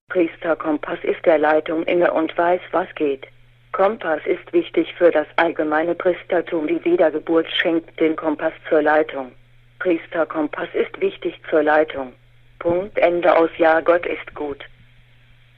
Priester Kompass ist der Leitung inne und weiß, was geht. Kompass ist wichtig für das allgemeine Priestertum. Die Wiedergeburt schenkt den Kompass zur Leitung. Priester Kompass ist wichtig zur Leitung. Punkt Ende aus. Ja, Gott ist gut.